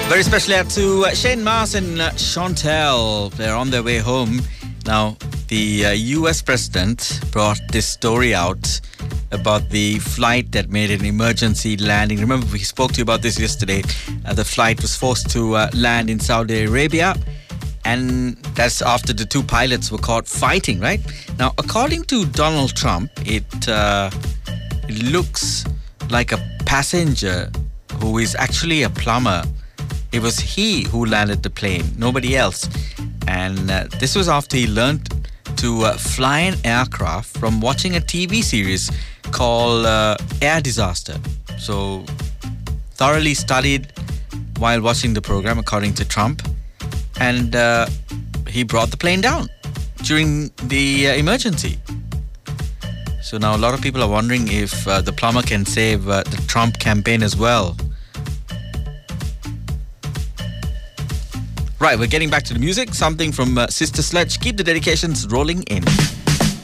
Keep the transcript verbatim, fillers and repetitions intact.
Very special out to uh, Shane Mars and uh, Chantel. They're on their way home. Now, the uh, U S president brought this story out about the flight that made an emergency landing. Remember, we spoke to you about this yesterday. Uh, the flight was forced to uh, land in Saudi Arabia, and that's after the two pilots were caught fighting, right? Now, according to Donald Trump, it, uh, it looks like a passenger who is actually a plumber. It was he who landed the plane, nobody else. And uh, this was after he learned to uh, fly an aircraft from watching a T V series called uh, Air Disaster. So, thoroughly studied while watching the program, according to Trump. And uh, he brought the plane down during the uh, emergency. So now a lot of people are wondering if uh, the plumber can save uh, the Trump campaign as well. Right, we're getting back to the music. Something from uh, Sister Sledge. Keep the dedications rolling in.